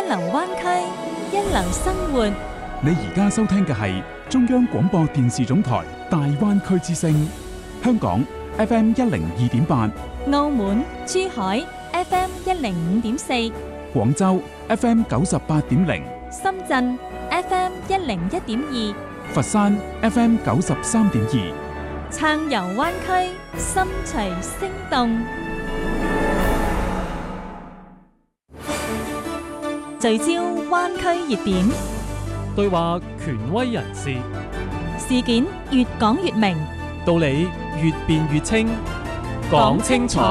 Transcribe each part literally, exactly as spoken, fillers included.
流灣區，一流生活。 你而家收聽嘅係中央廣播電視總台大灣區之聲，香港 F M 一零二點八， 澳門、珠海 F M 一零五點四， 廣州 F M 九十八點零， 深圳 F M 一零一點二， 佛山 F M 九十三點二。 暢遊灣區，心隨聲動。聚焦灣區熱點， 對話權威人士， 事件越講越明， 道理越辯越清，講清楚。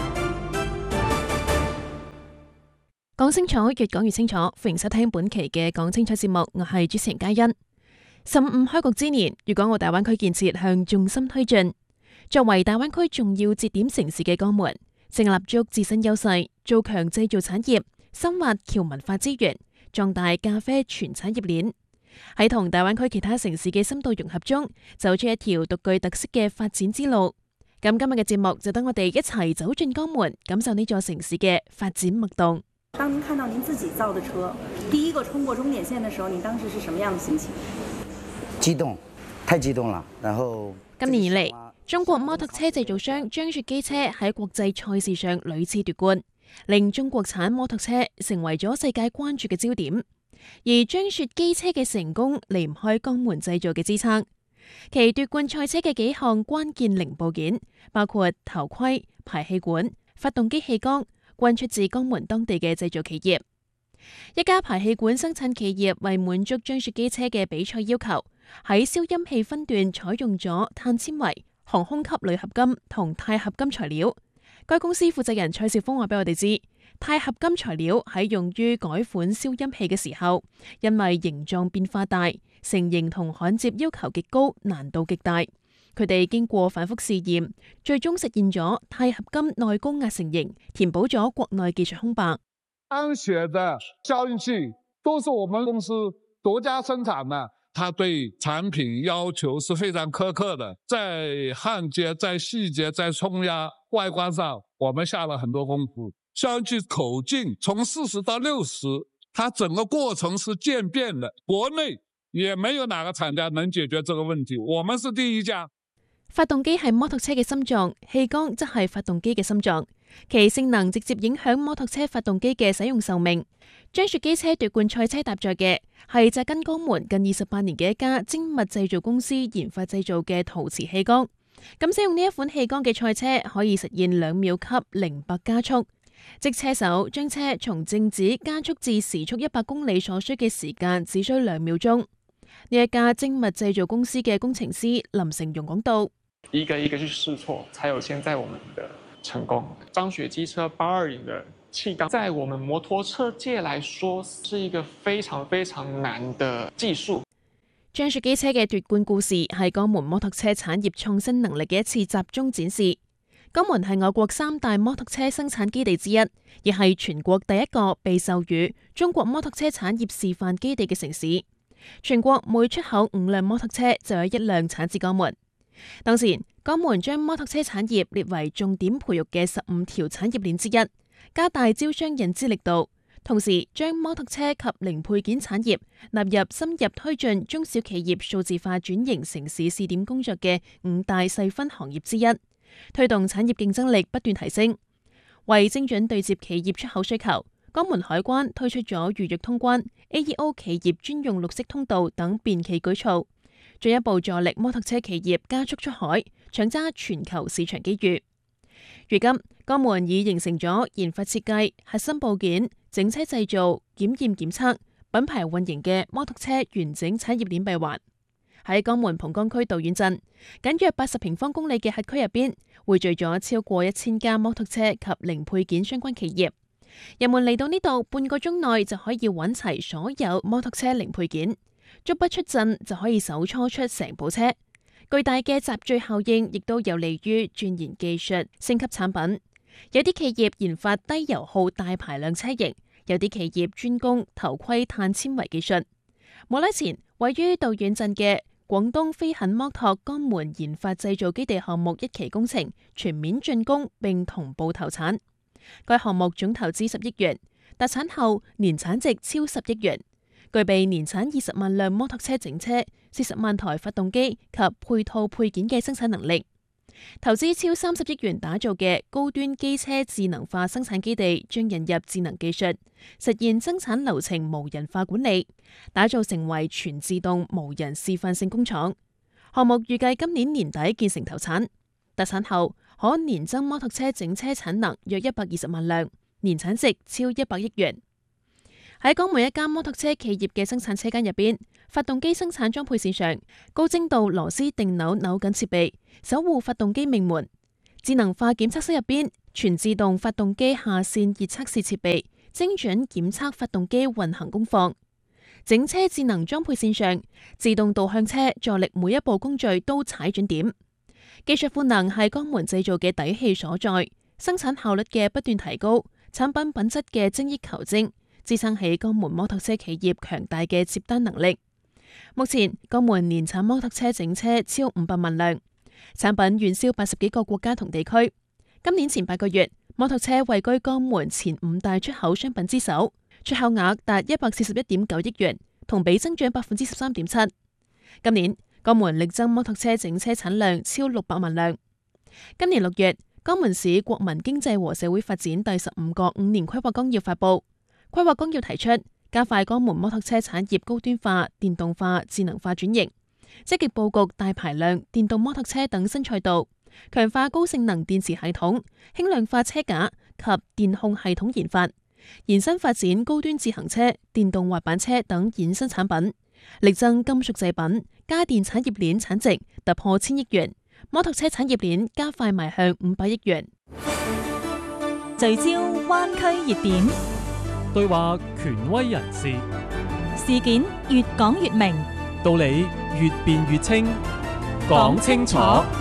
講清楚，越講越清楚。歡迎收聽本期嘅講清楚節目，我係主持人嘉欣。十五開局之年，粵港澳大灣區建設向重心推進。作為大灣區重要節點城市嘅江門，正立足自身優勢，做強製造產業，深挖僑文化資源，壯大咖啡全產業鏈。喺同大灣區其他城市嘅深度融合中，走出一條獨具特色嘅發展之路。咁今日嘅節目就等我哋一齊走進江門，感受呢座城市嘅發展脈動。 當您看到您自己造的車第一個衝過終點線的時候，你當時是什麼樣的心情？ 激動，太激動了。然後今年以嚟，中國摩托車製造商張雪機車喺國際賽事上屢次奪冠，令中國產摩托車成為咗世界關注嘅焦點。而張雪機車嘅成功離唔開江門製造嘅支撐。其奪冠賽車嘅幾項關鍵零部件，包括頭盔、排氣管、發動機氣缸，均出自江門當地嘅製造企業。一家排氣管生產企業為滿足張雪機車嘅比賽要求，喺消音器分段採用咗碳纖維、航空級鋁合金同鈦合金材料。該公司負責人蔡少峰話俾我哋知，鈦合金材料喺用於改款消音器嘅時候，因為形狀變化大，成型同焊接要求極高，難度極大。佢哋經過反覆試驗，最終實現咗鈦合金內高壓成型，填補咗國內技術空白。 安雪的消音器都是我們公司獨家生產的，它對產品要求是非常苛刻的，在焊接、在細節、在衝壓、外觀上，我們下了很多功夫。消音器口徑從四十到六十，它整個過程是漸變的，國內也沒有哪個廠家能解決這個問題，我們是第一家。 發動機係摩托車嘅心臟，氣缸則係發動機嘅心臟，其性能直接影響摩托車發動機嘅使用壽命。張雪機車奪冠賽車搭載嘅係紮根江門近二十八年嘅一家精密製造公司研發製造嘅陶瓷氣缸。咁使用呢一款氣缸嘅賽車可以實現兩秒級零百加速，即車手將車從靜止加速至時速一百公里所需嘅時間只需兩秒鐘。呢一家精密製造公司嘅工程師林成容講到： 一個一個去試錯，才有現在我們的成功。張雪機車八二零的氣缸，在我們摩托車界來說，是一個非常非常難的技術。張雪機車嘅奪冠故事係江門摩托車產業創新能力嘅一次集中展示。江門係我國三大摩托車生產基地之一，亦係全國第一個被授予中國摩托車產業示範基地嘅城市。全國每出口五輛摩托車就有一輛產自江門。當前，江門將摩托車產業列為重點培育嘅十五條產業鏈之一，加大招商引資力度，同時將摩托車及零配件產業納入深入推進中小企業數字化轉型城市試點工作嘅五大細分行業之一，推動產業競爭力不斷提升。為精準對接企業出口需求，江門海關推出咗預約通關、A E O 企業專用綠色通道等便企舉措，進一步助力摩托車企業加速出海，搶揸全球市場機遇。如今，江門已形成咗研發設計、核心部件、整車製造、檢驗檢測、品牌運營嘅摩托車完整產業鏈閉環。喺江門蒲崗區道院鎮，僅約八十平方公里嘅轄區入邊，匯聚咗超過一千家摩托車及零配件相關企業。人們嚟到呢度，半個鐘內就可以揾齊所有摩托車零配件。足不出陣就可以手搓出成部車，巨大嘅集聚效應亦都有利於鑽研技術、升級產品。有啲企業研發低油耗大排量車型，有啲企業專攻頭盔碳纖維技術。冇耐前，位於道院鎮嘅廣東飛狠摩托江門研發製造基地項目一期工程全面竣工並同步投產。該項目總投資十億元， 達產後年產值超十億元，具備年產二十萬輛摩托車整車、四十萬台發動機及配套配件嘅生產能力。投資超三十億元打造嘅高端機車智能化生產基地，將引入智能技術，實現生產流程無人化管理，打造成為全自動無人示範性工廠。項目預計今年年底建成投產，達產後可年增摩托車整車產能約一百二十萬輛，年產值超一百億元。喺江門一間摩托車企業嘅生產車間入邊，發動機生產裝配線上，高精度螺絲定扭扭緊設備守護發動機命門。智能化檢測室入邊，全自動發動機下線熱測試設備精準檢測發動機運行功放。整車智能裝配線上，自動導向車助力每一步工序都踩準點。技術賦能係江門製造嘅底氣所在，生產效率嘅不斷提高，產品品質嘅精益求精，支撐起江門摩托車企業強大嘅接單能力。目前江門年產摩托車整車超五百萬輛，產品遠銷八十幾個國家同地區。今年前八個月，摩托車位居江門前五大出口商品之首，出口額達一百四十一點九億元，同比增長百分之十三點七。今年江門力增摩托車整車產量超六百萬輛。今年六月，江門市國民經濟和社會發展第十五個五年規劃綱要發布。規劃綱要提出，加快江門摩托車產業高端化、電動化、智能化轉型，積極佈局大排量電動摩托車等新賽道，強化高性能電池系統、輕量化車架及電控系統研發，延伸發展高端自行車、電動滑板車等衍生產品，力增金屬製品、家電產業鏈產值突破千億元，摩托車產業鏈加快邁向五百億元。 聚焦灣區熱點， 對話權威人士， 事件越講越明， 道理越辯越清，講清楚。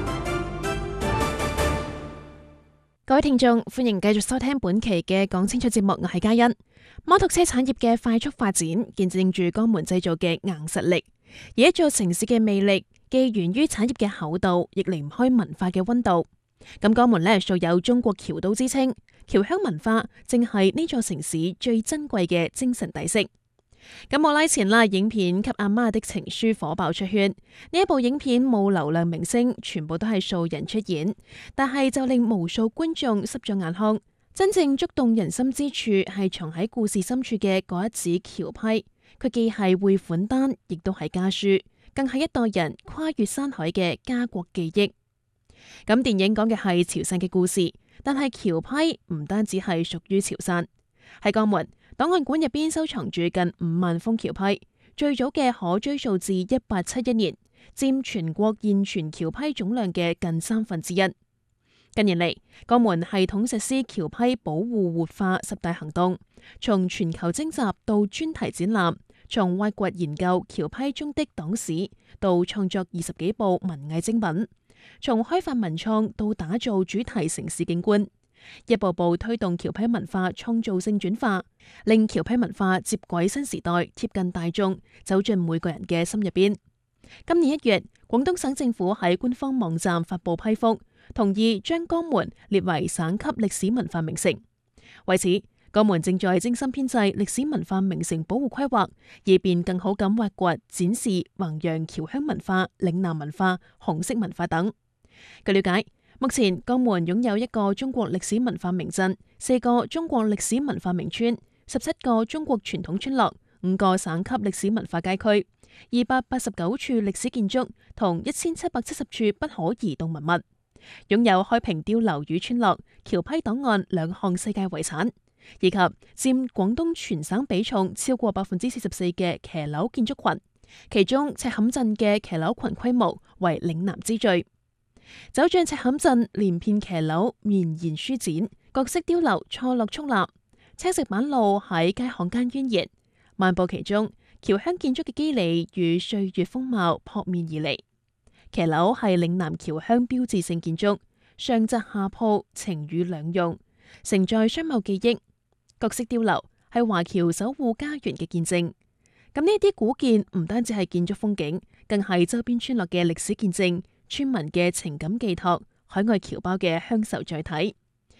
各位聽眾，歡迎繼續收聽本期嘅講清楚節目，我係嘉欣。摩托車產業嘅快速發展，見證住江門製造嘅硬實力。而一座城市嘅魅力，既源於產業嘅厚度，亦離唔開文化嘅溫度。咁江門呢，素有中國僑都之稱，僑鄉文化正係呢座城市最珍貴嘅精神底色。咁冇耐前啦，影片《給阿媽的情書》火爆出圈。呢一部影片冇流量明星，全部都係素人出演，但係就令無數觀眾濕咗眼眶。真正觸動人心之處係藏喺故事深處嘅嗰一紙僑批，佢既係匯款單，亦都係家書，更係一代人跨越山海嘅家國記憶。咁電影講嘅係潮汕嘅故事，但係僑批唔單止係屬於潮汕。喺江門檔案館入邊收藏住近五萬封僑批，最早嘅可追溯至一八七一年，佔全國現存僑批總量嘅近三分之一。近年嚟，江門系統實施僑批保護活化十大行動，從全球徵集到專題展覽，從挖掘研究僑批中的黨史到創作二十幾部文藝精品，從開發文創到打造主題城市景觀，一步步推動僑批文化創造性轉化，令僑批文化接軌新時代，貼近大眾，走進每個人嘅心入邊。今年一月，廣東省政府喺官方網站發布批覆，同意將江門列為省級歷史文化名城。為此，江門正在精心編製歷史文化名城保護規劃，以便更好咁挖掘、展示、弘揚僑鄉文化、嶺南文化、紅色文化等。據了解，目前江門擁有一個中國歷史文化名鎮、四個中國歷史文化名村、十七個中國傳統村落、五個省級歷史文化街區、二百八十九處歷史建築同一千七百七十處不可移動文物，擁有開平碉樓與村落、僑批檔案兩項世界遺產，以及佔廣東全省比重超過百分之四十四嘅騎樓建築群，其中赤坎鎮嘅騎樓群規模為嶺南之最。走進赤坎鎮，連片騎樓綿延舒展，各式碉樓錯落矗立，青石板路喺街巷間蜿蜒，漫步其中，僑鄉建築嘅肌理與歲月風貌撲面而嚟。騎樓係嶺南僑鄉標誌性建築，上窄下鋪，晴雨兩用，承載商貿記憶。各式碉樓係華僑守護家園嘅見證。咁呢啲古建唔單止係建築風景，更係周邊村落嘅歷史見證，村民嘅情感寄託，海外僑胞嘅鄉愁載體。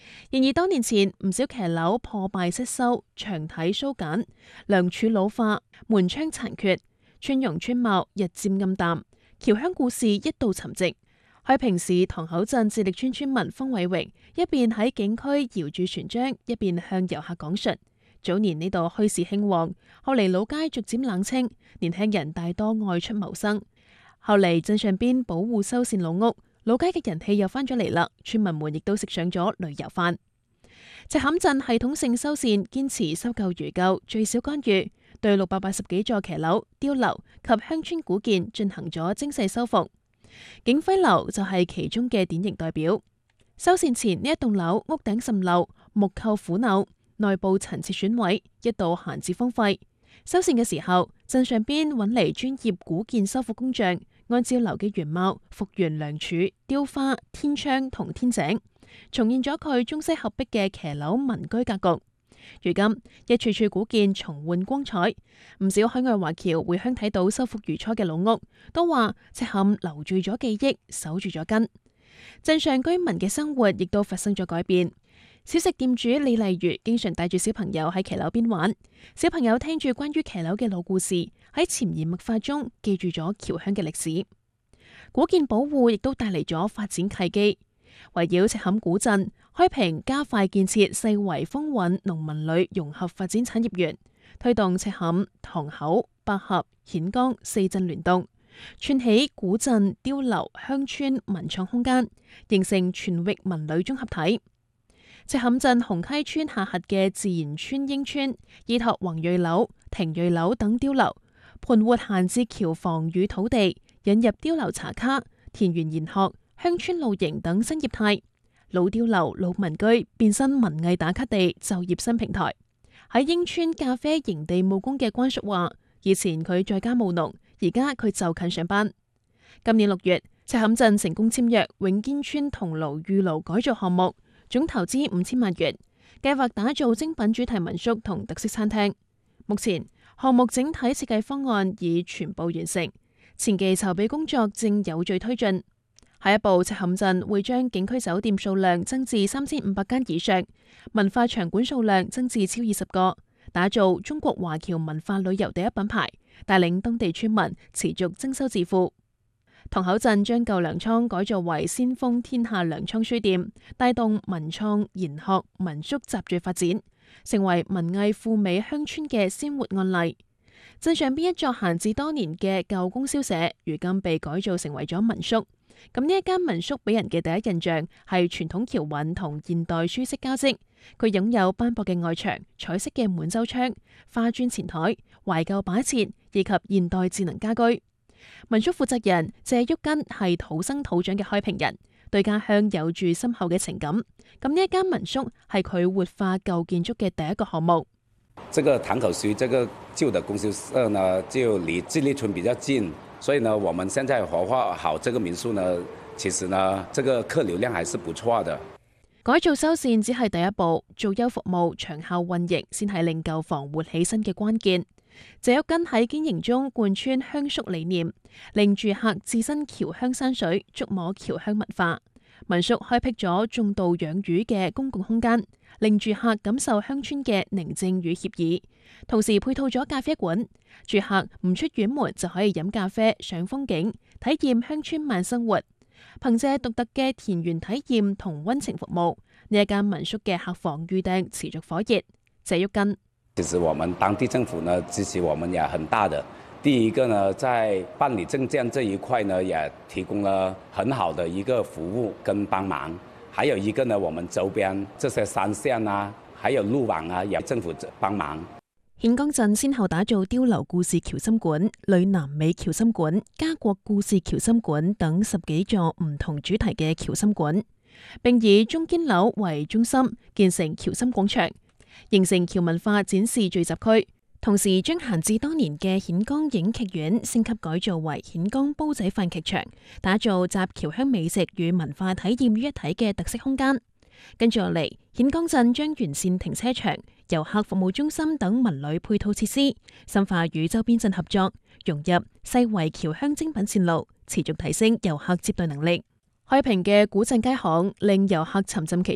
然而多年前唔少騎樓破敗失修、牆體疏簡、梁柱老化、門窗殘缺，村容村貌日漸暗淡，僑鄉故事一度沉寂。開平市塘口鎮智力村村民方偉榮一邊喺景區搖住船樁，一邊向遊客講述。早年呢度墟市興旺，後嚟老街逐漸冷清，年輕人大多外出謀生。後嚟鎮上邊保護修繕老屋，老街嘅人氣又翻咗嚟啦，村民們亦都食上咗旅遊飯。赤坎鎮系統性修繕，堅持修舊如舊，最少干預，對六百八十幾座騎樓、碉樓及鄉村古建進行咗精細修復。景輝樓就係其中嘅典型代表。修繕前呢一棟樓屋頂滲漏、木構腐朽，內部陳設損毀，一度閒置荒廢。修繕嘅時候，鎮上邊揾嚟專業古建修復工匠，按照樓嘅原貌復原梁柱、雕花、天窗同天井，重現咗佢中西合璧嘅騎樓民居格局。如今一處處古建重煥光彩，唔少海外華僑回鄉睇到修復如初嘅老屋，都話赤坎留住咗記憶，守住咗根。鎮上居民嘅生活亦都發生咗改變。小食店主李麗如經常帶住小朋友喺騎樓邊玩，小朋友聽住關於騎樓嘅老故事，喺潛移默化中記住咗僑鄉嘅歷史。古建保護亦都帶嚟咗發展契機。圍繞赤坎古鎮，開平加快建設世圍風韻農民旅融合發展產業園，推動赤坎、塘口、百合、顯江四鎮聯動，串起古鎮、碉樓、鄉村文創空間，形成全域文旅綜合體。赤坎鎮紅溪村下轄嘅自然村英村，依託宏瑞樓、廷瑞樓等碉樓，盤活閒置橋房與土地，引入碉樓茶卡、田園研學、鄉村露營等新業態，老碉樓、老民居變身文藝打卡地、就業新平台。喺英村咖啡營地務工嘅關叔話，以前佢在家務農，而家佢就近上班。今年六月，赤坎鎮成功簽約永堅村桐廬御爐改造項目，總投資五千萬元，計劃打造精品主題民宿同特色餐廳。目前項目整體設計方案已全部完成，前期籌備工作正有序推進。下一步，赤坎鎮會將景區酒店數量增至三千五百間以上，文化場館數量增至超二十個，打造中國華僑文化旅遊第一品牌，帶領當地村民持續增收致富。塘口鎮將舊糧倉改造為先鋒天下糧倉書店，帶動文創、研學、民宿集聚發展，成為文藝富美鄉村嘅鮮活案例。鎮上邊一座閒置多年嘅舊供銷社，如今被改造成為咗民宿。咁呢一間民宿俾人嘅第一印象係傳統僑韻同現代舒適交織。佢擁有斑駁嘅外牆、彩色嘅滿洲窗、花磚前台、懷舊擺設以及現代智能家居。民宿負責人謝旭根係土生土長嘅開平人，對家鄉有住深厚嘅情感。咁呢一間民宿係佢活化舊建築嘅第一個項目。 這個塘口區這個舊的供銷社呢，就離智力村比較近，所以呢，我們現在活化好這個民宿呢，其實呢，這個客流量還是不錯的。 改造修繕只係第一步，做優服務、長效運營先係令舊房活起身嘅關鍵。謝旭根喺經營中貫穿鄉宿理念，令住客置身僑鄉山水，觸摸僑鄉文化。民宿開闢咗種稻養魚嘅公共空間，令住客感受鄉村嘅寧靜與愜意。同時配套咗咖啡館，住客唔出院門就可以飲咖啡、賞風景，體驗鄉村慢生活。憑借獨特嘅田園體驗同溫情服務，呢一間民宿嘅客房預訂持續火熱。謝旭根， 其實我們當地政府呢支持我們也很大的。第一個呢，在辦理證件這一塊呢，也提供了很好的一個服務跟幫忙。還有一個呢，我們周邊這些山線啊，還有路網啊，也政府幫忙。 顯江鎮先後打造碉樓故事僑心館、呂南美僑心館、家國故事僑心館等十幾座唔同主題嘅僑心館，並以中堅樓為中心建成僑心廣場，形成僑文化展示聚集區。同時將閒置多年嘅顯江影劇院升級改造為顯江煲仔飯劇場，打造集僑鄉美食與文化體驗於一體嘅特色空間。跟住落嚟，顯江鎮將完善停車場、遊客服務中心等文旅配套設施，深化與周邊鎮合作，融入世圍僑鄉精品線路，持續提升遊客接待能力。開平嘅古鎮街巷令遊客沉浸其中。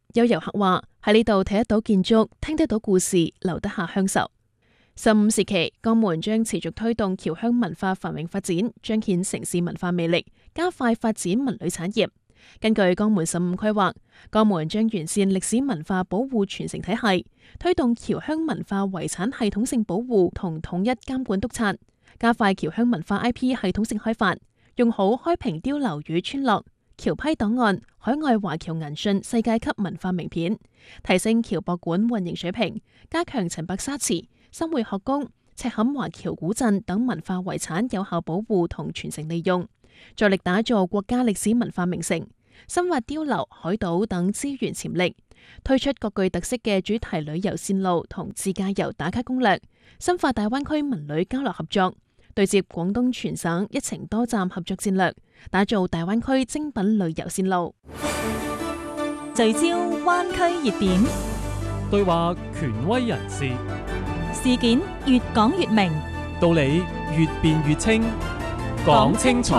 有遊客話喺呢度睇得到建築，聽得到故事，留得下鄉愁。十五時期，江門將持續推動僑鄉文化繁榮發展，彰顯城市文化魅力，加快發展文旅產業。根據江門十五規劃，江門將完善歷史文化保護傳承體系，推動僑鄉文化遺產系統性保護同統一監管督察，加快僑鄉文化 I P 系統性開發，用好開平碉樓與村落、僑批檔案、海外華僑銀訊世界級文化名片，提升僑博館運營水平，加強陳白沙祠、新會學宮、赤坎華僑古鎮等文化遺產有效保護同傳承利用，着力打造國家歷史文化名城，深挖碉樓、海島等資源潛力，推出各具特色嘅主題旅遊線路同自駕遊打卡攻略，深化大灣區文旅交流合作，對接廣東全省一程多站合作戰略，打造大灣區精品旅遊線路。 聚焦灣區熱點， 對話權威人士， 事件越講越明， 道理越辯越清，講清楚。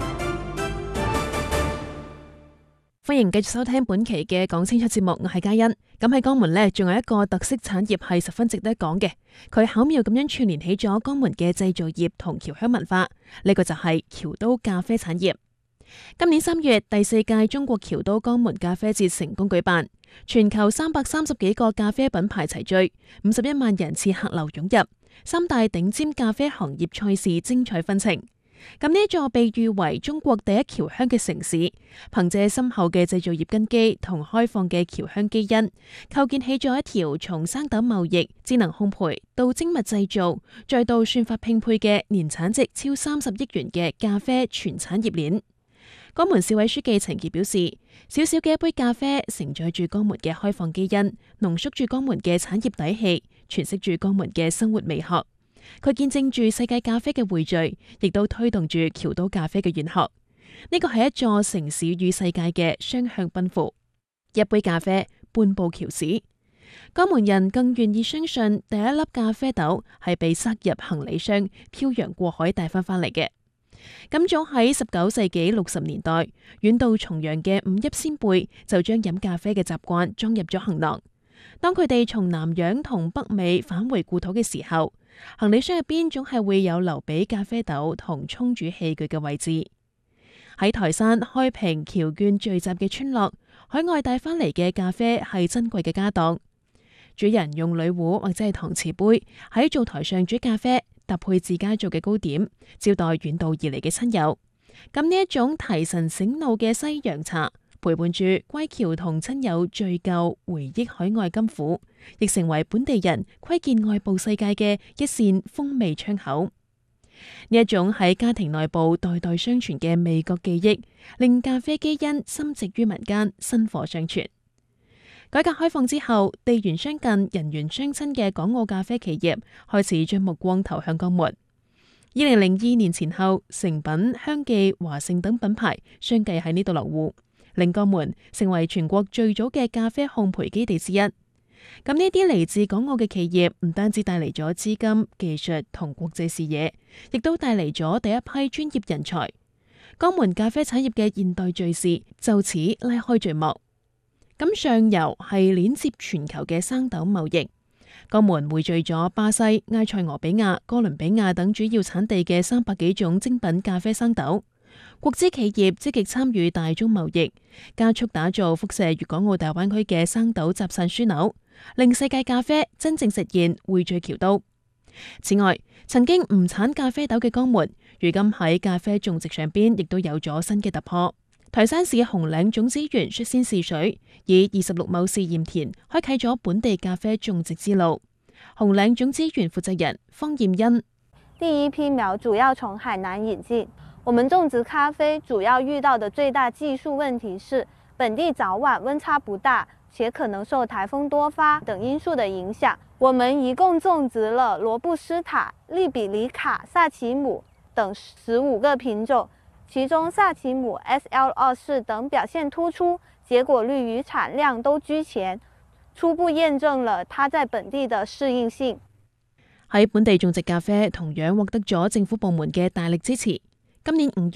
歡迎繼續收聽本期嘅講清楚節目，我係嘉欣。咁喺江門呢，仲有一個特色產業係十分值得講嘅，佢巧妙咁樣串聯起咗江門嘅製造業同僑鄉文化。呢、這個就係僑都咖啡產業。今年三月，第四屆中國僑都江門咖啡節成功舉辦，全球三百三十幾個咖啡品牌齊聚，五十一萬人次客流湧入，三大頂尖咖啡行業賽事精彩紛呈。咁呢一座被譽為中國第一僑鄉嘅城市，憑借深厚嘅製造業根基同開放嘅僑鄉基因，構建起咗一條從生豆貿易、智能烘焙到精密製造，再到算法拼配嘅年產值超三十億元嘅咖啡全產業鏈。江門市委書記陳傑表示，小小嘅一杯咖啡承載住江門嘅開放基因，濃縮住江門嘅產業底氣，詮釋住江門嘅生活美學。佢見證住世界咖啡嘅匯聚，亦都推動住僑都咖啡嘅遠航。呢個係一座城市與世界嘅雙向奔赴。一杯咖啡，半部僑史。江門人更願意相信第一粒咖啡豆係被塞入行李箱，漂洋過海帶翻返嚟嘅。咁早喺十九世紀六十年代，遠道重洋嘅五邑先輩就將飲咖啡嘅習慣裝入咗行囊。當佢哋從南洋同北美返回故土嘅時候，行李箱入邊總係會有留俾咖啡豆同沖煮器具嘅位置。喺台山、開平僑眷聚集嘅村落，海外帶翻嚟嘅咖啡係珍貴嘅家當。主人用鋁壺或者係搪瓷杯喺灶台上煮咖啡，搭配自家做嘅糕點，招待遠道而嚟嘅親友。咁呢一種提神醒腦嘅西洋茶，陪伴住歸僑同親友聚舊回憶海外甘苦，亦成為本地人窺見外部世界嘅一扇風味窗口。呢一種喺家庭內部代代相傳嘅味覺記憶，令咖啡基因深植於民間，薪火相傳。改革開放之後，地緣相近、人緣相親嘅港澳咖啡企業開始將目光投向江門。二零零二年前後，誠品、香記、華盛等品牌相繼喺呢度落戶，令江門成為全國最早嘅咖啡烘焙基地之一。咁呢啲嚟自港澳嘅企業，唔單止帶嚟咗資金、技術同國際視野，亦都帶嚟咗第一批專業人才。江門咖啡產業嘅現代敘事就此拉開序幕。咁上游係鏈接全球嘅生豆貿易，江門匯聚咗巴西、埃塞俄比亞、哥倫比亞等主要產地嘅三百幾種精品咖啡生豆。國資企業積極參與大宗貿易，加速打造輻射粵港澳大灣區嘅生豆集散樞紐，令世界咖啡真正實現匯聚僑都。此外，曾經唔產咖啡豆嘅江門，如今喺咖啡種植上邊亦都有咗新嘅突破。台山市紅嶺種子園率先試水，以二十六畝試驗田開啟咗本地咖啡種植之路。紅嶺種子園負責人方艷欣： 第一批苗主要從海南引進。我們種植咖啡主要遇到的最大技術問題是，本地早晚溫差不大，且可能受颱風多發等因素的影響。我們一共種植了羅布斯塔、利比里卡、薩其姆等十五個品種，其中薩其姆 S L 二四等表現突出，結果率與產量都居前，初步驗證了它在本地的適應性。喺本地種植咖啡同樣獲得咗政府部門嘅大力支持。今年五月，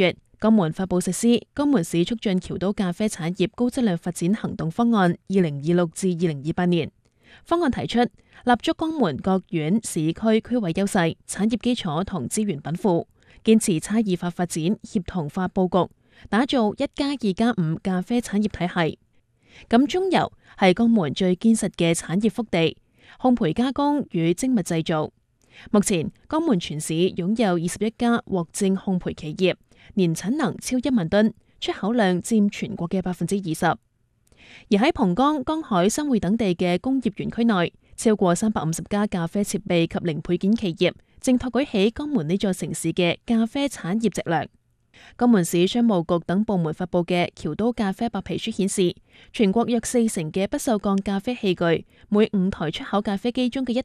江門發布實施《江門市促進橋刀咖啡產業高質量發展行動方案（二零二六至二零二八年）》。方案提出立足江門各縣市區區位優勢、產業基礎同資源稟賦，堅持差異化發展、協同化佈局，打造一加二加五咖啡產業體系。咁中游係江門最堅實嘅產業腹地，烘焙加工與精密製造。目前江門全市擁有二十一家獲證烘焙企業，年產能超一萬噸，出口量佔全國嘅百分之二十。而喺蒲崗、江海、新會等地嘅工業園區內，超過三百五十家咖啡設備及零配件企業，正托舉起江門呢座城市嘅咖啡產業脊梁。江門市商務局等部門發布嘅橋刀咖啡白皮書顯示，全國約四成嘅不鏽鋼咖啡器具，每五台出口咖啡機中嘅一